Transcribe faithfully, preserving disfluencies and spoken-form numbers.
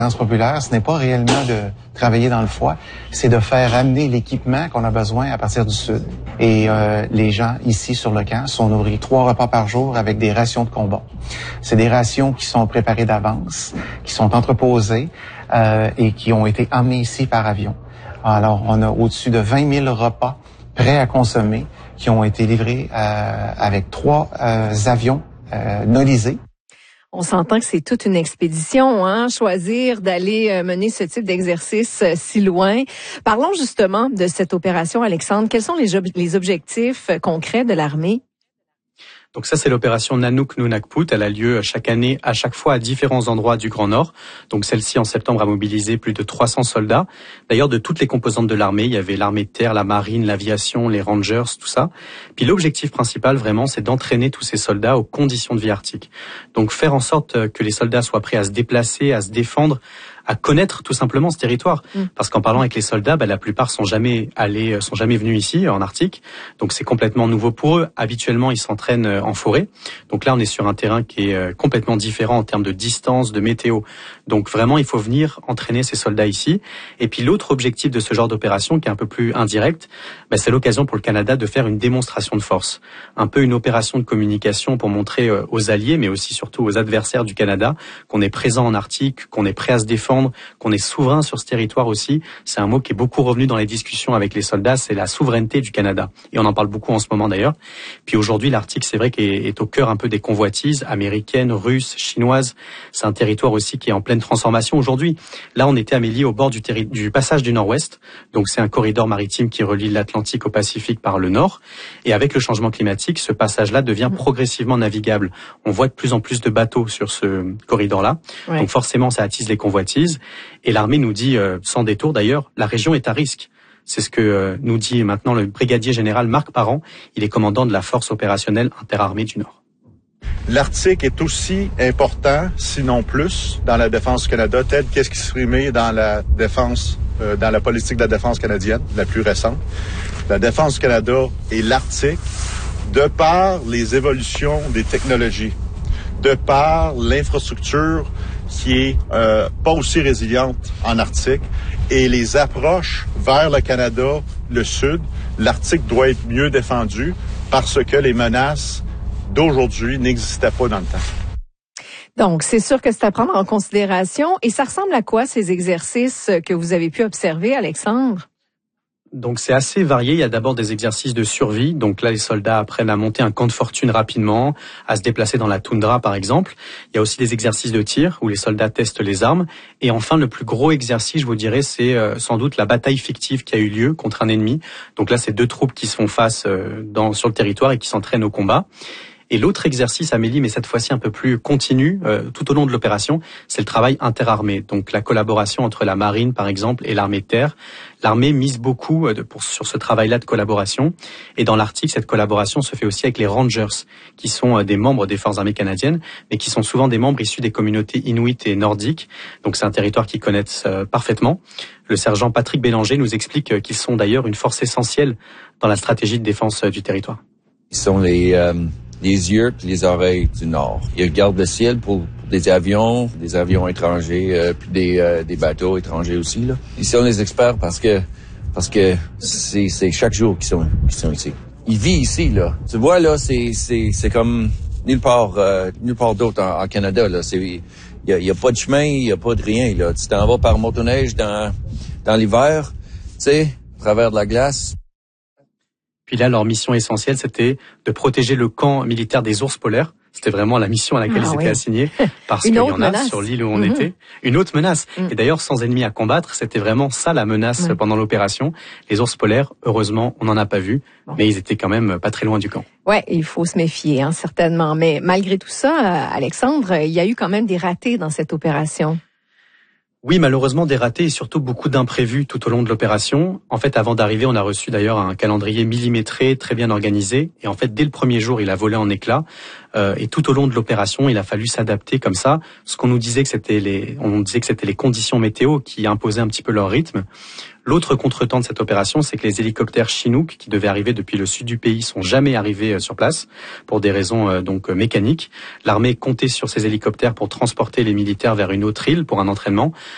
populaire, ce n'est pas réellement de travailler dans le froid, c'est de faire amener l'équipement qu'on a besoin à partir du sud. Et euh, les gens ici sur le camp sont nourris trois repas par jour avec des rations de combat. C'est des rations qui sont préparées d'avance, qui sont entreposées euh, et qui ont été emmenées ici par avion. Alors, on a au-dessus de vingt mille repas prêts à consommer qui ont été livrés euh, avec trois euh, avions euh, nolisés. On s'entend que c'est toute une expédition, hein, choisir d'aller mener ce type d'exercice si loin. Parlons justement de cette opération, Alexandre. Quels sont les, ob- les objectifs concrets de l'armée? Donc ça, c'est l'opération Nanook Nunakput. Elle a lieu chaque année, à chaque fois, à différents endroits du Grand Nord. Donc celle-ci, en septembre, a mobilisé plus de trois cents soldats. D'ailleurs, de toutes les composantes de l'armée, il y avait l'armée de terre, la marine, l'aviation, les rangers, tout ça. Puis l'objectif principal, vraiment, c'est d'entraîner tous ces soldats aux conditions de vie arctique. Donc faire en sorte que les soldats soient prêts à se déplacer, à se défendre, à connaître tout simplement ce territoire. Mmh. Parce qu'en parlant avec les soldats, bah, la plupart sont jamais allés, sont jamais venus ici, en Arctique. Donc c'est complètement nouveau pour eux. Habituellement, ils s'entraînent en forêt. Donc là, on est sur un terrain qui est complètement différent en termes de distance, de météo. Donc vraiment, il faut venir entraîner ces soldats ici. Et puis l'autre objectif de ce genre d'opération, qui est un peu plus indirect, bah, c'est l'occasion pour le Canada de faire une démonstration de force. Un peu une opération de communication pour montrer aux alliés, mais aussi surtout aux adversaires du Canada, qu'on est présent en Arctique, qu'on est prêt à se défendre, qu'on est souverain sur ce territoire aussi. C'est un mot qui est beaucoup revenu dans les discussions avec les soldats, c'est la souveraineté du Canada. Et on en parle beaucoup en ce moment d'ailleurs. Puis aujourd'hui, l'Arctique, c'est vrai qu'il est au cœur un peu des convoitises américaines, russes, chinoises. C'est un territoire aussi qui est en pleine transformation aujourd'hui. Là, on était, Amélie, au bord du, terri- du passage du Nord-Ouest. Donc c'est un corridor maritime qui relie l'Atlantique au Pacifique par le nord. Et avec le changement climatique, ce passage-là devient progressivement navigable. On voit de plus en plus de bateaux sur ce corridor-là. Ouais. Donc forcément, ça attise les convoitises. Et l'armée nous dit, euh, sans détour d'ailleurs, la région est à risque. C'est ce que euh, nous dit maintenant le brigadier général Marc Parent. Il est commandant de la force opérationnelle interarmée du Nord. L'Arctique est aussi important, sinon plus, dans la défense du Canada, tel qu'exprimé dans la défense, euh, dans la politique de la défense canadienne, la plus récente. La défense du Canada et l'Arctique, de par les évolutions des technologies, de par l'infrastructure qui est euh, pas aussi résiliente en Arctique et les approches vers le Canada, le Sud, l'Arctique doit être mieux défendu parce que les menaces d'aujourd'hui n'existaient pas dans le temps. Donc, c'est sûr que c'est à prendre en considération. Et ça ressemble à quoi, ces exercices que vous avez pu observer, Alexandre? Donc c'est assez varié. Il y a d'abord des exercices de survie. Donc là, les soldats apprennent à monter un camp de fortune rapidement, à se déplacer dans la toundra par exemple. Il y a aussi des exercices de tir où les soldats testent les armes. Et enfin, le plus gros exercice, je vous dirais, c'est euh, sans doute la bataille fictive qui a eu lieu contre un ennemi. Donc là, c'est deux troupes qui se font face euh, dans, sur le territoire et qui s'entraînent au combat. Et l'autre exercice, Amélie, mais cette fois-ci un peu plus continu, euh, tout au long de l'opération, c'est le travail interarmé. Donc la collaboration entre la marine, par exemple, et l'armée de terre. L'armée mise beaucoup euh, de, pour, sur ce travail-là de collaboration. Et dans l'Arctique, cette collaboration se fait aussi avec les rangers, qui sont euh, des membres des forces armées canadiennes, mais qui sont souvent des membres issus des communautés inuites et nordiques. Donc c'est un territoire qu'ils connaissent euh, parfaitement. Le sergent Patrick Bélanger nous explique euh, qu'ils sont d'ailleurs une force essentielle dans la stratégie de défense euh, du territoire. Ils sont les... Euh... les yeux et les oreilles du Nord. Ils regardent le ciel pour, pour des avions, des avions étrangers, euh, puis des, euh, des bateaux étrangers aussi. Là. Ils sont les experts parce que parce que c'est, c'est chaque jour qu'ils sont, qu'ils sont ici. Ils vivent ici, là. Tu vois, là, c'est, c'est, c'est comme nulle part, euh, nulle part d'autre en, en Canada. Là. C'est, il y a, y a pas de chemin, il y a pas de rien. Là. Tu t'en vas par motoneige dans, dans l'hiver, tu sais, à travers de la glace. Puis là, leur mission essentielle, c'était de protéger le camp militaire des ours polaires. C'était vraiment la mission à laquelle ah, ils étaient oui. assignés, parce qu'il y en a menace. Sur l'île où on mm-hmm. était. Une autre menace. Mm. Et d'ailleurs, sans ennemis à combattre, c'était vraiment ça la menace mm. pendant l'opération. Les ours polaires, heureusement, on n'en a pas vu, bon. mais ils étaient quand même pas très loin du camp. Ouais, il faut se méfier, hein, certainement. Mais malgré tout ça, Alexandre, il y a eu quand même des ratés dans cette opération. Oui, malheureusement, des ratés et surtout beaucoup d'imprévus tout au long de l'opération. En fait, avant d'arriver, on a reçu d'ailleurs un calendrier millimétré, très bien organisé. Et en fait, dès le premier jour, il a volé en éclats. Euh, et tout au long de l'opération, il a fallu s'adapter comme ça. Ce qu'on nous disait que c'était les, on disait que c'était les conditions météo qui imposaient un petit peu leur rythme. L'autre contretemps de cette opération, c'est que les hélicoptères Chinook, qui devaient arriver depuis le sud du pays, sont jamais arrivés sur place pour des raisons donc mécaniques. L'armée comptait sur ces hélicoptères pour transporter les militaires vers une autre île pour un entraînement.